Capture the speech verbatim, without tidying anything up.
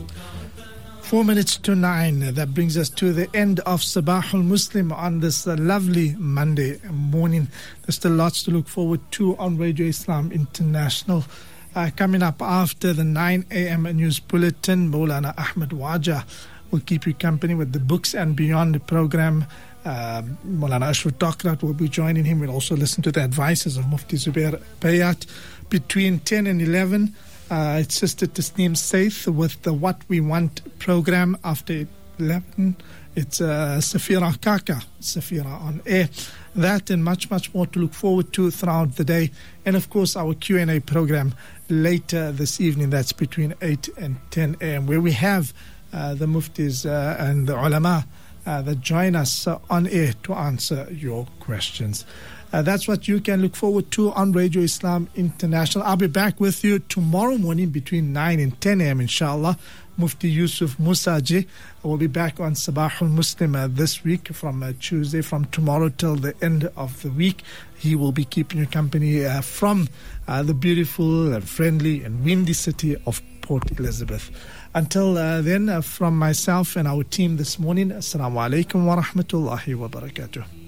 Four minutes to nine. That brings us to the end of Sabahul Muslim on this uh, lovely Monday morning. There's still lots to look forward to on Radio Islam International. Uh, coming up after the nine a.m. news bulletin, Maulana Ahmed Wajah will keep you company with the Books and Beyond program. Uh, Maulana Ashur Takrat will be joining him. We'll also listen to the advices of Mufti Zubair Bayat. Between ten and eleven, uh, it's Sister Tasneem Saith with the What We Want program. After eleven, it's uh, Safira Kaka, Safira on air. That and much, much more to look forward to throughout the day. And of course, our Q and A program later this evening. That's between eight and ten a.m. where we have uh, the Muftis uh, and the ulama uh, that join us uh, on air to answer your questions. Uh, that's what you can look forward to on Radio Islam International. I'll be back with you tomorrow morning between nine and ten a.m. inshallah. Mufti Yusuf Musaji will be back on Sabahul Muslim uh, this week from uh, Tuesday, from tomorrow till the end of the week. He will be keeping you company uh, from uh, the beautiful and friendly and windy city of Port Elizabeth. Until uh, then, uh, from myself and our team this morning, Assalamu alaikum wa rahmatullahi wa barakatuh.